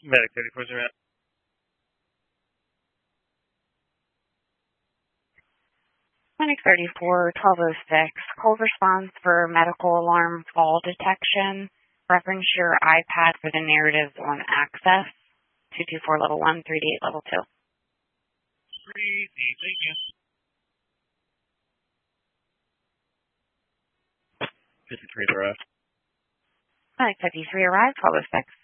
Medic 34 at. Clinic 34, 1206, cold response for medical alarm fall detection. Reference your iPad for the narratives on access. 224 level 1, 3D8 level 2. 3D, thank you. 53 arrived. Clinic 53 arrived, 1206.